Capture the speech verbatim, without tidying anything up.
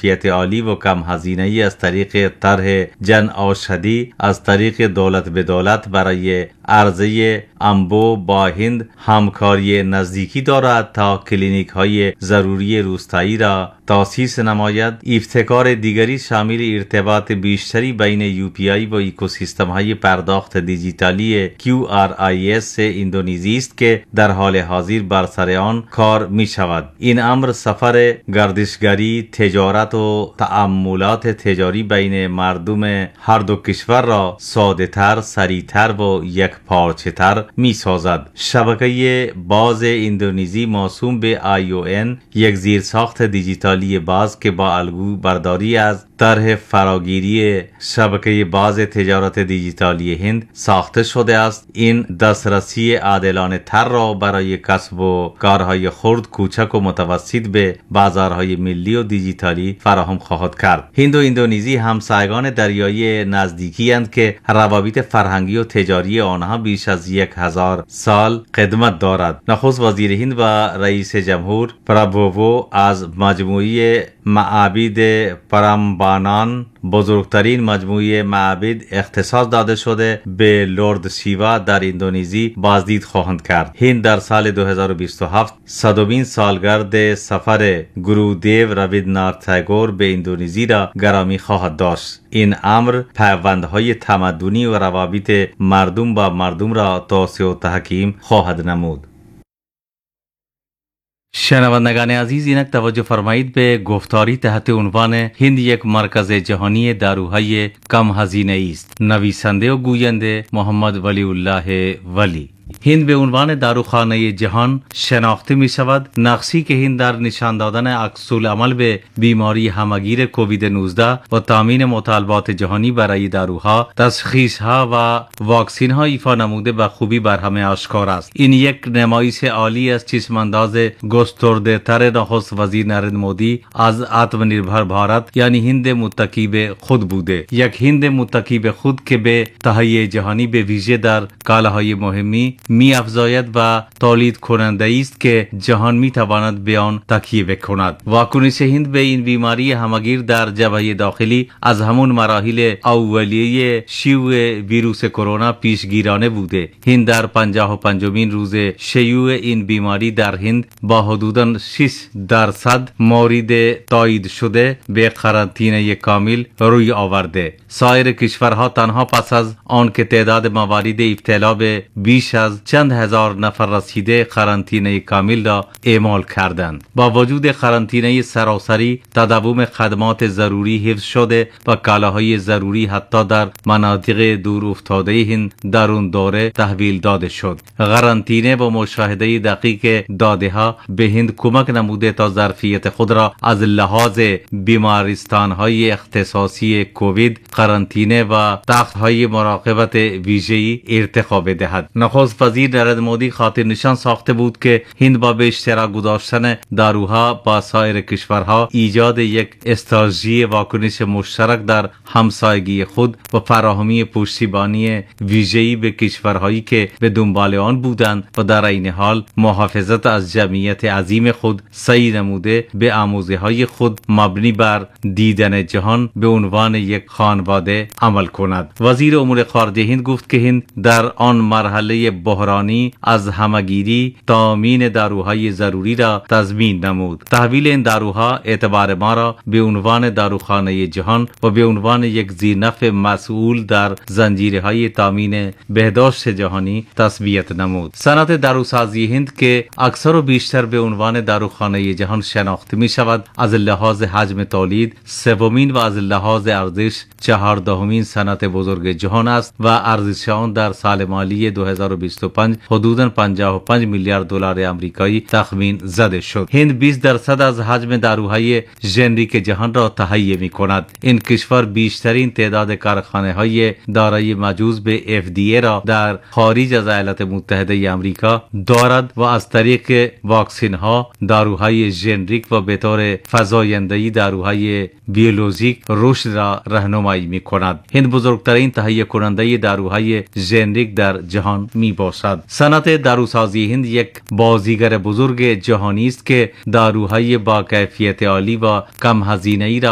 کیفیت عالی و کم هزینه ای از طریق طرح جن اوشدی از طریق دولت به دولت برای عرضه انبوه با هند همکاری نزدیکی دارد تا کلینیک های ضروری روستایی را تأسیس نماید. ابتکار دیگری شامل ارتباط بیشتری بین یو پی آی و اکوسیستم های پرداخت دیجیتالی کیو آر آی اس اندونزی است که در حال حاضر بر سر آن کار می شود. این امر سفر گردشگری، تجارت و تعاملات تجاری بین مردم هر دو کشور را ساده تر، سریعتر و یک پارچه تر می سازد. شبکه باز اندونزی موسوم به آی او ان یک زیرساخت دیجیتالی باز که با الگو برداری از طرح فراگیری شبکه باز تجارت دیجیتالی هند ساخته شده است. این دسترسی عادلانه تر را برای کسب و کارهای خرد، کوچک و متوسط به بازارهای ملی و دیجیتالی فراهم خواهد کرد. هند و اندونزی همسایگان دریایی نزدیکی اند که روابط فرهنگی و تجاری آنها بیش از یک هزار سال قدمت دارد. نخست وزیر هند و رئیس جمهور پرابوو از مجموعه معابد پرامبانان، بزرگترین مجموعه معابد اختصاص داده شده به لورد شیوا در اندونزی، بازدید خواهند کرد. هند در سال دو هزار و بیست و هفت صدمین سالگرد سفر گرودیو رابیندرناتھ تاگور به اندونزی را گرامی خواهد داشت. این امر پیوندهای تمدنی و روابط مردم با مردم را توسعه و تحکیم خواهد نمود. شنوندگان عزیز، اینک توجه فرمایید به گفتاری تحت عنوان هند یک مرکز جهانی داروهای کم هزینه است. نویسنده و گوینده محمد ولی الله ولی. هند به عنوان داروخانه جهان شناخته می شود. نقشی که هند در نشان دادن عکس‌العمل به بیماری همگیر کووید نوزده و تامین مطالبات جهانی برای داروها، تشخیصها و واکسین ها ایفا نموده به خوبی بر همه آشکار است. این یک نمایش عالی از چشمانداز گسترده تر نخست وزیر نریندر مودی از آتم نربھر بھارت یعنی هند متکی به خود بوده. یک هند متکی به خود که به تهیه جهانی به ویژه در کالاهای مهمی می افزاید و تولید کننده است که جهان می تواند به آن تکیه بکند. واکنش هند به این بیماری همگیر در جبهه داخلی از همون مراحل اولیه شیوع ویروس کرونا پیشگیرانه بوده. هند در پنجاه و پنجمین روز شیوع این بیماری در هند با حدوداً شش درصد مورد تایید شده به قرنطینه کامل روی آورده. سایر کشورها تنها پس از آن که تعداد موارد ابتلا به بیش از چند هزار نفر رسیده قرنطینه کامل را اعمال کردند. با وجود قرنطینه سراسری، تداوم خدمات ضروری حفظ شده و کالاهای ضروری حتی در مناطق دور افتاده هند در اون دوره تحویل داده شد. قرنطینه و مشاهده دقیق داده ها به هند کمک نموده تا ظرفیت خود را از لحاظ بیمارستان های اختصاصی کووید، قرنطینه و تخت های مراقبت ویژه‌ای ارتقا بدهد. نخست وزیر نریندر مودی خاطر نشان ساخته بود که هند با به اشتراک گذاشتن داروها با سایر کشورها ایجاد یک استراتژی واکنش مشترک در همسایگی خود و فراهمی پشتیبانی ویژه‌ای به کشورهایی که به دنبال آن بودند و در عین حال محافظت از جمعیت عظیم خود سعی نموده به آموزه‌های خود مبنی بر دیدن جهان به عنوان یک خانواده عمل کند. وزیر امور خارجه هند گفت که هند در آن مرحله بحرانی از همگیری تامین داروهای ضروری را تضمین نمود. تحویل این داروها اعتبار ما را به عنوان داروخانه جهان و به عنوان یک زیرنفع مسئول در زنجیرهای تامین بهداشت جهانی تثبیت نمود. صنعت داروسازی هند که اکثر و بیشتر به عنوان داروخانه جهان شناخته می شود، از لحاظ حجم تولید سومین و از لحاظ ارزش چهاردهمین صنعت بزرگ جهان است و ارزش آن در سال مالی دو هزار و بیست و پنج حدوداً پنجاه و پنج میلیارد دلار آمریکایی تخمین زده شد. هند بیست درصد از حجم داروهای ژنریک جهان را تهیه می کند. این کشور بیشترین تعداد کارخانه های دارای مجوز به اف دی ای را در خارج از ایالات متحده آمریکا دارد و از طریق واکسین ها، داروهای ژنریک و به طور فزاینده داروهای بیولوژیک رشد را راهنمایی می کند. هند بزرگترین تهیه کننده داروهای ژنریک در جهان می باشد. صنعت داروسازی هند یک بازیگر بزرگ جهانی است که داروهای با کیفیت عالی و کم هزینه‌ای را